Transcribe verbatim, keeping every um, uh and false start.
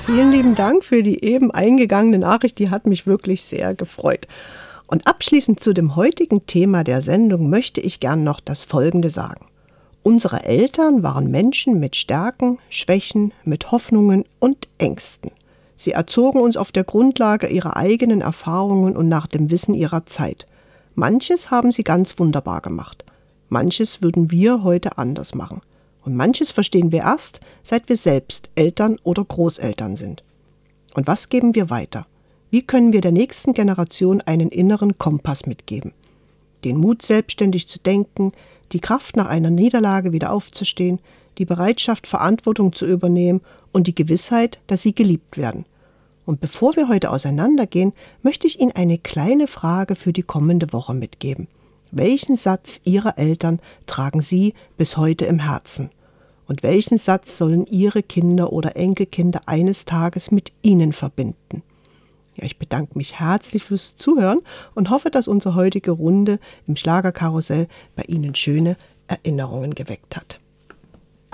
Vielen lieben Dank für die eben eingegangene Nachricht, die hat mich wirklich sehr gefreut. Und abschließend zu dem heutigen Thema der Sendung möchte ich gern noch das Folgende sagen. Unsere Eltern waren Menschen mit Stärken, Schwächen, mit Hoffnungen und Ängsten. Sie erzogen uns auf der Grundlage ihrer eigenen Erfahrungen und nach dem Wissen ihrer Zeit. Manches haben sie ganz wunderbar gemacht. Manches würden wir heute anders machen. Und manches verstehen wir erst, seit wir selbst Eltern oder Großeltern sind. Und was geben wir weiter? Wie können wir der nächsten Generation einen inneren Kompass mitgeben? Den Mut, selbstständig zu denken, die Kraft, nach einer Niederlage wieder aufzustehen, die Bereitschaft, Verantwortung zu übernehmen und die Gewissheit, dass sie geliebt werden. Und bevor wir heute auseinandergehen, möchte ich Ihnen eine kleine Frage für die kommende Woche mitgeben. Welchen Satz Ihrer Eltern tragen Sie bis heute im Herzen? Und welchen Satz sollen Ihre Kinder oder Enkelkinder eines Tages mit Ihnen verbinden? Ja, ich bedanke mich herzlich fürs Zuhören und hoffe, dass unsere heutige Runde im Schlagerkarussell bei Ihnen schöne Erinnerungen geweckt hat.